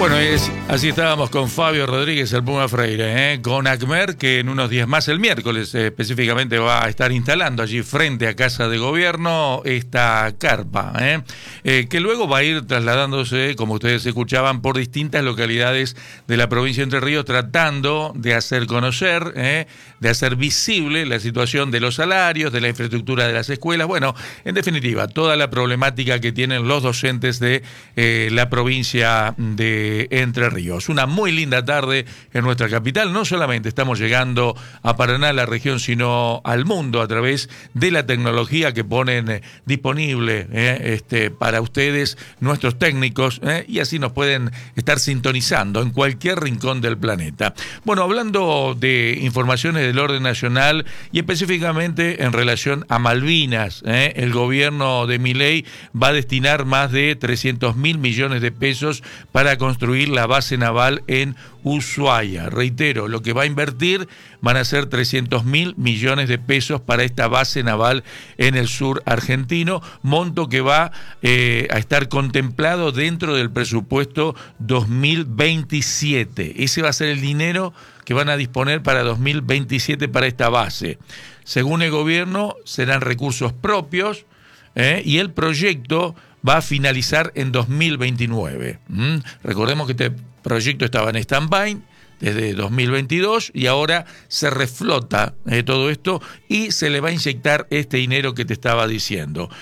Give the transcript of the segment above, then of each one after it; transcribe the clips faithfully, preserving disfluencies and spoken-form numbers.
Bueno, es, así estábamos con Fabio Rodríguez, el Puma Freire, ¿eh? Con ACMER, que en unos días más, el miércoles eh, específicamente, va a estar instalando allí frente a Casa de Gobierno esta carpa, ¿eh? Eh, que luego va a ir trasladándose, como ustedes escuchaban, por distintas localidades de la provincia de Entre Ríos, tratando de hacer conocer, ¿eh? de hacer visible la situación de los salarios, de la infraestructura de las escuelas, bueno, en definitiva, toda la problemática que tienen los docentes de eh, la provincia de Entre Ríos. Una muy linda tarde en nuestra capital. No solamente estamos llegando a Paraná, la región, sino al mundo a través de la tecnología que ponen eh, disponible eh, este, para ustedes, nuestros técnicos, eh, y así nos pueden estar sintonizando en cualquier rincón del planeta. Bueno, hablando de informaciones del orden nacional y específicamente en relación a Malvinas, eh, el gobierno de Milei va a destinar más de trescientos mil millones de pesos para construir la base naval en Ushuaia. Reitero, lo que va a invertir van a ser trescientos mil millones de pesos para esta base naval en el sur argentino, monto que va eh, a estar contemplado dentro del presupuesto dos mil veintisiete. Ese va a ser el dinero que van a disponer para dos mil veintisiete para esta base. Según el gobierno, serán recursos propios, eh, y el proyecto va a finalizar en dos mil veintinueve. ¿Mm? Recordemos que este proyecto estaba en stand-by desde dos mil veintidós y ahora se reflota eh, todo esto y se le va a inyectar este dinero que te estaba diciendo.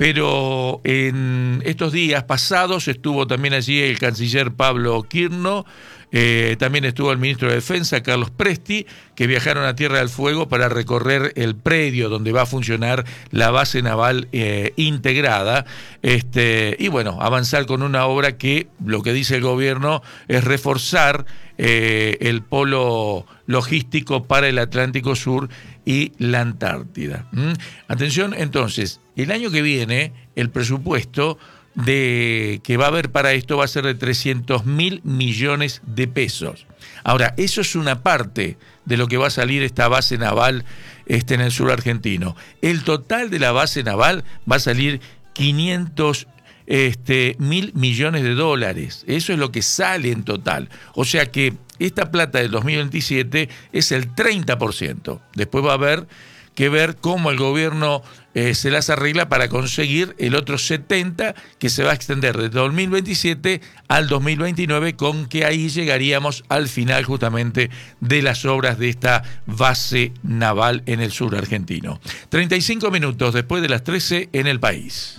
Pero en estos días pasados estuvo también allí el canciller Pablo Quirno, eh, también estuvo el ministro de Defensa, Carlos Presti, que viajaron a Tierra del Fuego para recorrer el predio donde va a funcionar la base naval eh, integrada, este, y bueno, avanzar con una obra que, lo que dice el gobierno, es reforzar eh, el polo logístico para el Atlántico Sur y la Antártida. ¿Mm? Atención, entonces, el año que viene, el presupuesto de que va a haber para esto va a ser de trescientos mil millones de pesos. Ahora, eso es una parte de lo que va a salir esta base naval este, en el sur argentino. El total de la base naval va a salir quinientos este, mil millones de dólares. Eso es lo que sale en total. O sea que esta plata del dos mil veintisiete es el treinta por ciento. Después va a haber que ver cómo el gobierno eh, se las arregla para conseguir el otro setenta por ciento que se va a extender desde dos mil veintisiete al dos mil veintinueve, con que ahí llegaríamos al final justamente de las obras de esta base naval en el sur argentino. treinta y cinco minutos después de las trece en el país.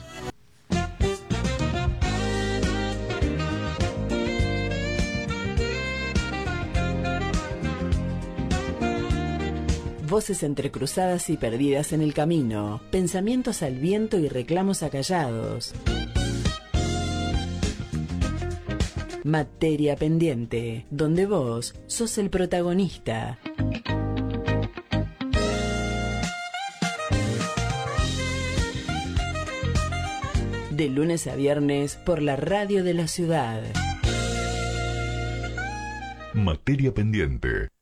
Voces entrecruzadas y perdidas en el camino, pensamientos al viento y reclamos acallados. Materia pendiente, donde vos sos el protagonista. De lunes a viernes por la radio de la ciudad. Materia pendiente.